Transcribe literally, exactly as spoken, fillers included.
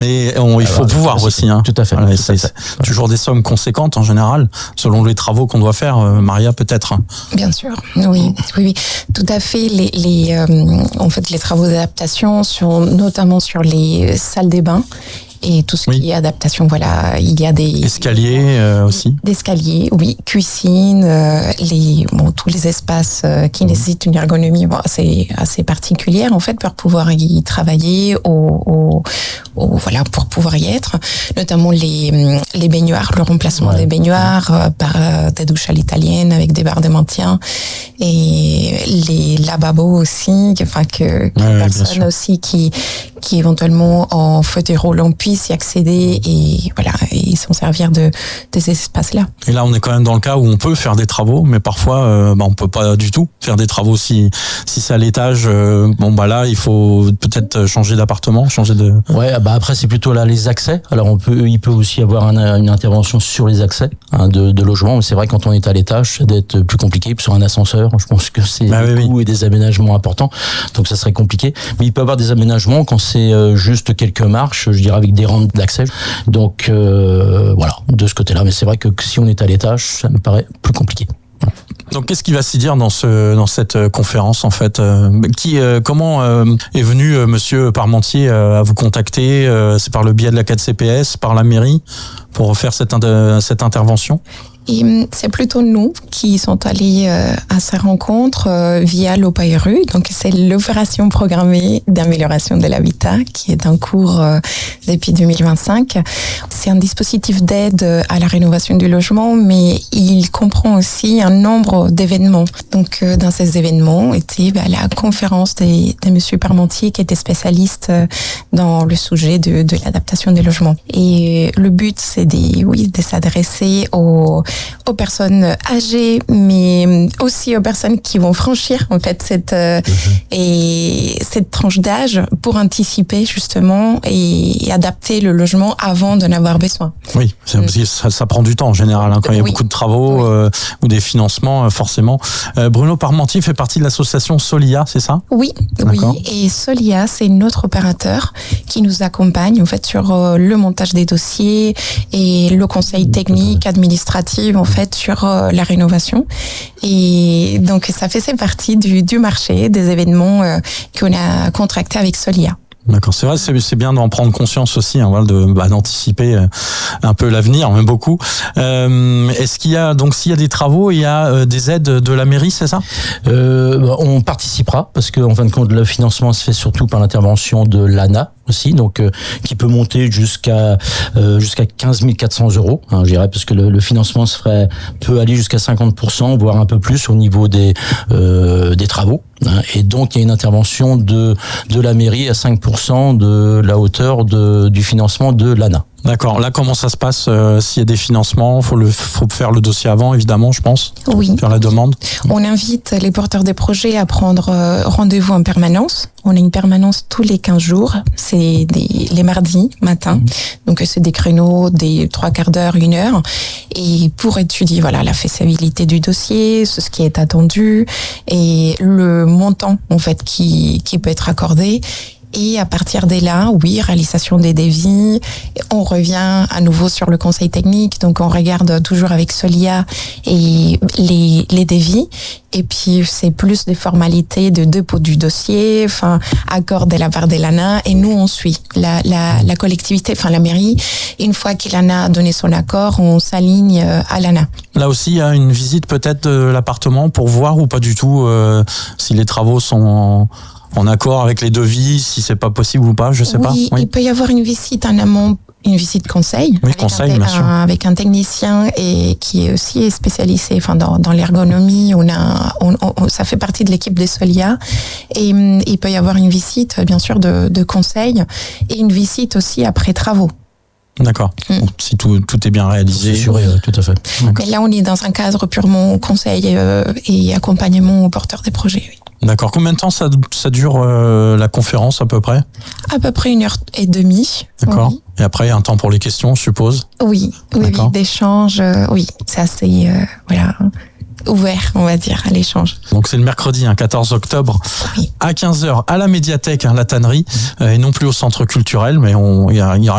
Mais on, il faut Alors, pouvoir aussi. Hein. Tout à fait. Voilà, tout c'est, à fait. c'est toujours des sommes conséquentes en général, selon les travaux qu'on doit faire. Euh, Maria, peut-être. Bien sûr. Oui, oui, oui. Tout à fait. Les, les, euh, en fait, les travaux d'adaptation sont notamment sur les salles des bains. Et tout ce oui. qui est adaptation, voilà, il y a des escaliers euh, aussi. Des escaliers, oui, cuisine, euh, les bon tous les espaces euh, qui mmh. nécessitent une ergonomie bon, assez assez particulière en fait pour pouvoir y travailler, au, au, au voilà pour pouvoir y être, notamment les les baignoires, le remplacement ouais. des baignoires euh, par euh, des douches à l'italienne avec des barres de maintien et les lavabos aussi, enfin que, que ouais, personnes aussi qui qui éventuellement en fauteuil roulant puissent y accéder et voilà et s'en servir de des espaces là. Et là on est quand même dans le cas où on peut faire des travaux, mais parfois euh, bah on peut pas du tout faire des travaux si si c'est à l'étage. Euh, bon bah là il faut peut-être changer d'appartement, changer de. Ouais bah après c'est plutôt là les accès. Alors on peut il peut aussi avoir un, une intervention sur les accès hein, de, de logement. Mais c'est vrai quand on est à l'étage ça doit être plus compliqué sur un ascenseur. Je pense que c'est bah, des oui, coûts oui. et des aménagements importants, donc ça serait compliqué. Mais il peut y avoir des aménagements quand c'est juste quelques marches, je dirais avec des rampes d'accès. Donc euh, voilà, de ce côté-là. Mais c'est vrai que si on est à l'étage, ça me paraît plus compliqué. Donc qu'est-ce qui va s'y dire dans ce dans cette conférence en fait euh, qui euh, comment euh, est venu euh, monsieur Parmentier euh, à vous contacter euh, c'est par le biais de la quatre C P S, par la mairie pour faire cette cette intervention? Et c'est plutôt nous qui sont allés euh, à sa rencontre euh, via l'O P A R U. Donc, c'est l'opération programmée d'amélioration de l'habitat qui est en cours euh, depuis deux mille vingt-cinq. C'est un dispositif d'aide à la rénovation du logement, mais il comprend aussi un nombre d'événements. Donc, euh, dans ces événements était bah, la conférence des, de monsieur Parmentier qui était spécialiste euh, dans le sujet de, de l'adaptation des logements. Et le but, c'est de, oui, de s'adresser aux aux personnes âgées, mais aussi aux personnes qui vont franchir en fait cette euh, mmh. et cette tranche d'âge pour anticiper justement et, et adapter le logement avant d'en avoir besoin. Oui, mmh. ça, ça prend du temps en général hein, quand il y a oui. beaucoup de travaux oui. euh, ou des financements euh, forcément. Euh, Bruno Parmentier fait partie de l'association Solia, c'est ça? Oui, D'accord. oui. Et Solia, c'est notre opérateur qui nous accompagne en fait sur euh, le montage des dossiers et le conseil technique, administratif en fait sur euh, la rénovation et donc ça faisait partie du, du marché des événements euh, qu'on a contracté avec Solia. D'accord, c'est vrai, c'est, c'est bien d'en prendre conscience aussi, hein, voilà, de, bah, d'anticiper euh, un peu l'avenir, même beaucoup. Euh, est-ce qu'il y a donc s'il y a des travaux, il y a euh, des aides de la mairie, c'est ça? euh, On participera parce que en fin de compte, le financement se fait surtout par l'intervention de l'A N A. Aussi, donc euh, qui peut monter jusqu'à euh, jusqu'à quinze mille quatre cents euros, hein, je dirais, parce que le, le financement se ferait peut aller jusqu'à cinquante pour cent, voire un peu plus au niveau des euh, des travaux. Hein, et donc il y a une intervention de de la mairie à cinq pour cent de la hauteur de du financement de l'A N A. D'accord. Là, comment ça se passe euh, s'il y a des financements? Faut le, faut faire le dossier avant, évidemment, je pense. Oui. Faire la demande. On invite les porteurs des projets à prendre euh, rendez-vous en permanence. On a une permanence tous les quinze jours. C'est des, les mardis matin. Mmh. Donc, c'est des créneaux des trois quarts d'heure, une heure. Et pour étudier, voilà, la faisabilité du dossier, ce qui est attendu et le montant, en fait, qui, qui peut être accordé. Et à partir de là, oui, réalisation des devis, on revient à nouveau sur le conseil technique, donc on regarde toujours avec Solia et les, les devis. Et puis c'est plus des formalités de dépôt du dossier, enfin accord de la part de l'A N A, et nous on suit la, la, la collectivité, enfin la mairie. Une fois que l'A N A a donné son accord, on s'aligne à l'A N A. Là aussi, il y a une visite peut-être de l'appartement pour voir ou pas du tout euh, si les travaux sont en... en accord avec les devis, si c'est pas possible ou pas, je sais oui, pas. Oui, il peut y avoir une visite en amont, une visite conseil, oui, avec, conseil un, bien sûr. Un, avec un technicien et qui est aussi spécialisé, enfin dans, dans l'ergonomie. On a, on, on, ça fait partie de l'équipe des Solia et hum, il peut y avoir une visite bien sûr de, de conseil et une visite aussi après travaux. D'accord. Mmh. Donc, si tout, tout est bien réalisé. C'est sûr, oui, tout à fait. Mais là, on est dans un cadre purement conseil euh, et accompagnement aux porteurs des projets. Oui. D'accord. Combien de temps ça, ça dure euh, la conférence à peu près? À peu près une heure et demie. D'accord. Oui. Et après, il y a un temps pour les questions, je suppose? Oui, oui, oui d'échange. Euh, oui, c'est assez, euh, voilà, ouvert, on va dire, à l'échange. Donc c'est le mercredi, hein, quatorze octobre, oui. à quinze heures, à la médiathèque, hein, la tannerie, mmh. euh, et non plus au centre culturel, mais on, il y, y aura